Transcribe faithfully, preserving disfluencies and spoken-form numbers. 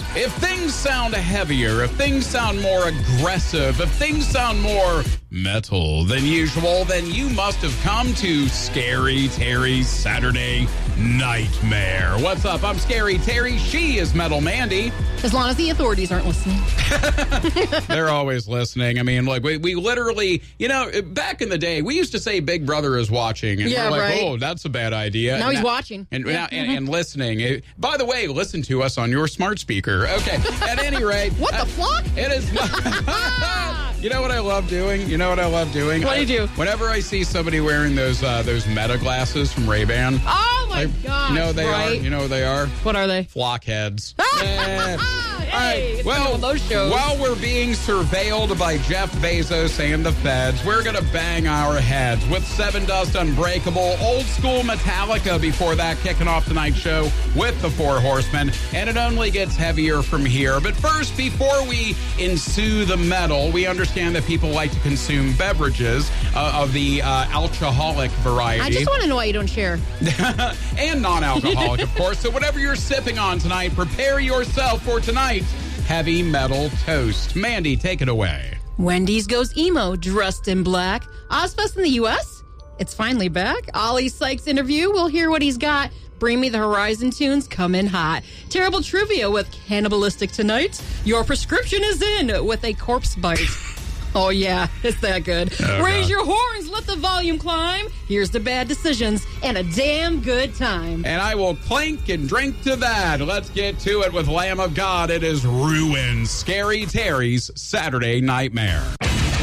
If things sound heavier, if things sound more aggressive, if things sound more metal than usual, then you must have come to Scary Terry's Saturday Nightmare. What's up? I'm Scary Terry. She is Metal Mandy. As long as the authorities aren't listening. They're always listening. I mean, like, we, we literally, you know, back in the day, we used to say Big Brother is watching. And yeah, we're like, right. oh, that's a bad idea. Now and he's now, watching. And, yeah. now, and, and listening. It, by the way, listen to us on your smart speaker. Okay. At any rate. What the uh, fuck? It is not. You know what I love doing? You know what I love doing? What do you do? Whenever I see somebody wearing those uh, those Meta glasses from Ray-Ban. Oh, my God. You know what they right? are? You know what they are? What are they? Flockheads. Hey, All right. it's Well, one of those shows. while we're being surveilled by Jeff Bezos and the feds, we're going to bang our heads with Seven Dust Unbreakable, old school Metallica before that, kicking off tonight's show with the Four Horsemen. And it only gets heavier from here. But first, before we ensue the metal, we understand that people like to consume beverages uh, of the uh, alcoholic variety. I just want to know why you don't share. And non-alcoholic, of course. So whatever you're sipping on tonight, prepare yourself for tonight's heavy metal toast. Mandy, take it away. Wendy's goes emo, dressed in black. Ozfest in the U S? It's finally back. Ollie Sykes interview. We'll hear what he's got. Bring Me the Horizon tunes come in hot. Terrible trivia with Cannibalistic Tonight. Your prescription is in with a corpse bite. Oh, yeah, it's that good. Oh, Raise God. your horns, let the volume climb. Here's the bad decisions and a damn good time. And I will clink and drink to that. Let's get to it with Lamb of God. It is Ruin, Scary Terry's Saturday Nightmare.